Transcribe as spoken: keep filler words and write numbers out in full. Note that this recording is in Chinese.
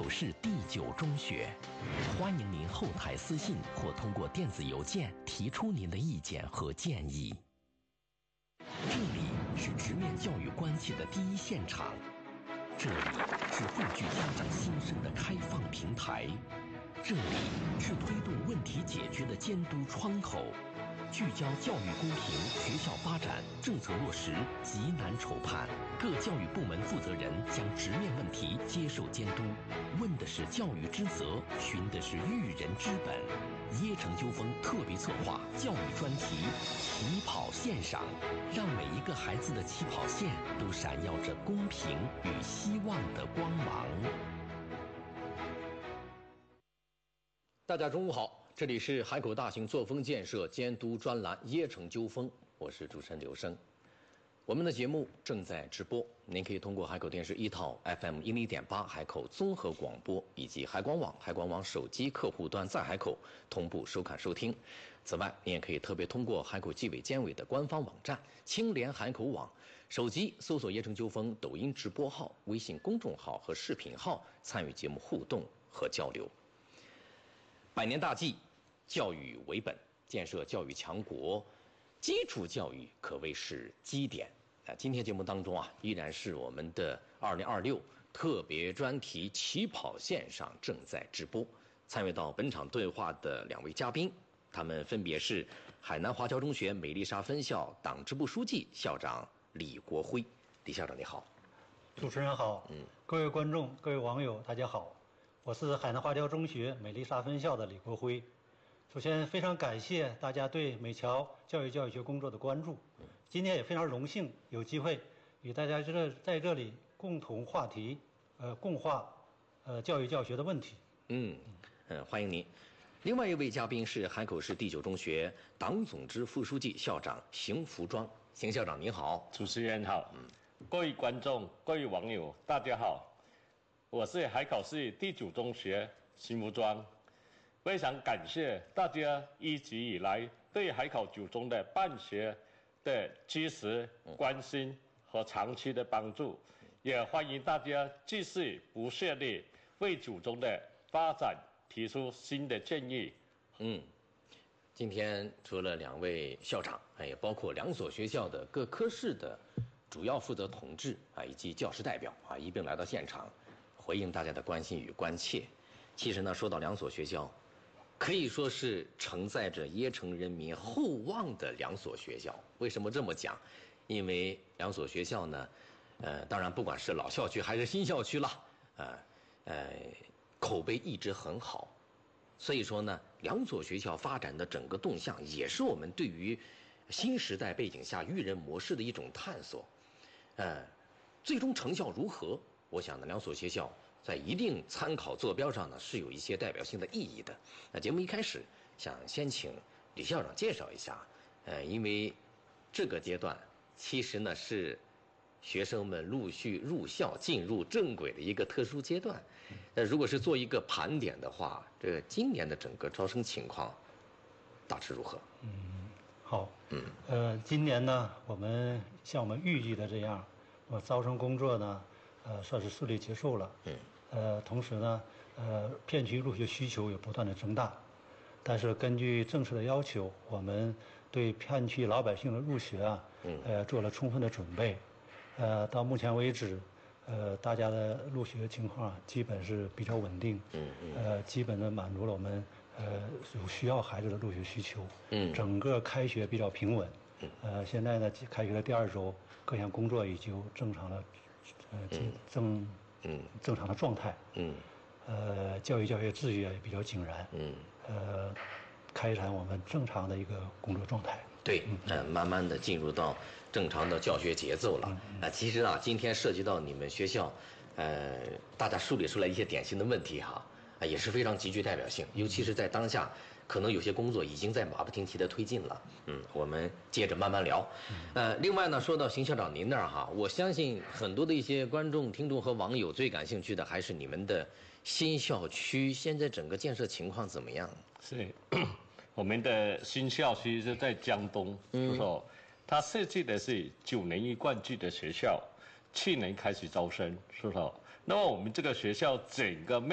口市第九中学。欢迎您后台私信或通过电子邮件提出您的意见和建议。这里是直面教育关切的第一现场，这里是汇聚家长心声的开放平台，这里是推动问题解决的监督窗口，聚焦教育公平、学校发展、政策落实、急难筹盼，各教育部门负责人将直面问题，接受监督，问的是教育之责，寻的是育人之本。椰城纠纷特别策划教育专题起跑线上，让每一个孩子的起跑线都闪耀着公平与希望的光芒。 大家中午好，这里是海口大型作风建设监督专栏椰城纠纷，我是主持人刘生。我们的节目正在直播，您可以通过海口电视一套 F M 一零一点八海口综合广播以及海广网、海广网手机客户端在海口同步收看收听。此外，您也可以特别通过海口纪委监委的官方网站青联海口网，手机搜索椰城纠纷抖音直播号、微信公众号和视频号参与节目互动和交流。百年大计，教育为本，建设教育强国，基础教育可谓是基点。啊，今天节目当中啊，依然是我们的二零二六特别专题起跑线上正在直播。参与到本场对话的两位嘉宾，他们分别是海南华侨中学美丽莎分校党支部书记、校长李国辉。李校长你好。 主持人好，嗯，各位观众、各位网友，大家好。我是海南华侨中学美丽莎分校的李国辉。首先，非常感谢大家对美侨教育教育学工作的关注。今天也非常荣幸有机会与大家这在这里共同话题，呃，共话呃教育教学的问题。 嗯嗯，欢迎您。另外一位嘉宾是海口市第九中学党总支副书记、校长邢福庄。邢校长您好。 主持人好，嗯，各位观众、各位网友，大家好。我是海口市第九中学邢福庄，非常感谢大家一直以来对海口九中的办学的支持、关心和长期的帮助，也欢迎大家继续不懈地为九中的发展提出新的建议。 嗯，今天除了两位校长，也包括两所学校的各科室的主要负责同志啊，以及教师代表啊，一并来到现场。回应大家的关心与关切。其实呢，说到两所学校，可以说是承载着椰城人民厚望的两所学校。为什么这么讲？因为两所学校呢，呃，当然不管是老校区还是新校区啦，呃，呃，口碑一直很好。所以说呢，两所学校发展的整个动向，也是我们对于新时代背景下育人模式的一种探索。呃，最终成效如何？我想呢，两所学校在一定参考坐标上呢，是有一些代表性的意义的。那节目一开始，想先请李校长介绍一下，呃，因为这个阶段其实呢是学生们陆续入校、进入正轨的一个特殊阶段。那如果是做一个盘点的话，这个今年的整个招生情况大致如何？ 嗯，好，嗯，呃，今年呢，我们像我们预计的这样，我招生工作呢。呃，算是顺利结束了。嗯。呃，同时呢，呃，片区入学需求也不断的增大，但是根据政策的要求，我们对片区老百姓的入学啊，嗯，呃，做了充分的准备。呃，到目前为止，呃，大家的入学情况啊，基本是比较稳定。嗯嗯。呃，基本的满足了我们呃有需要孩子的入学需求。嗯。整个开学比较平稳。嗯。呃，现在呢，开学的第二周，各项工作已经正常了。呃，正嗯正常的状态，嗯，呃，教育教学秩序也比较井然，嗯，呃，开展我们正常的一个工作状态。 对，嗯、呃，慢慢的进入到正常的教学节奏了。啊、嗯呃，其实啊，今天涉及到你们学校，呃，大家梳理出来一些典型的问题哈，啊，也是非常极具代表性，尤其是在当下，可能有些工作已经在马不停蹄的推进了。嗯，我们接着慢慢聊。呃，另外呢，说到邢校长您那儿哈，我相信很多的一些观众、听众和网友最感兴趣的还是你们的新校区现在整个建设情况怎么样？ 是，我们的新校区是在江东，嗯，说它设计的是九年一贯制的学校，去年开始招生，是吧？那么我们这个学校整个